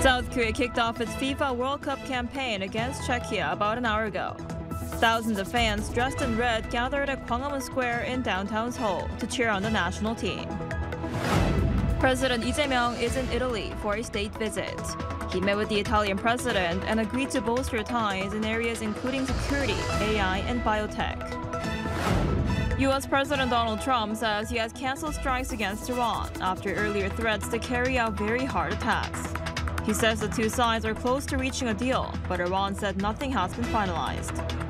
South Korea kicked off its FIFA World Cup campaign against Czechia about an hour ago. Thousands of fans dressed in red gathered at Gwanghwamun Square in downtown Seoul to cheer on the national team. President Lee Jae-myung is in Italy for a state visit. He met with the Italian president and agreed to bolster ties in areas including security, AI, and biotech. U.S. President Donald Trump says he has canceled strikes against Iran after earlier threats to carry out very hard attacks. He says the two sides are close to reaching a deal, but Iran said nothing has been finalized.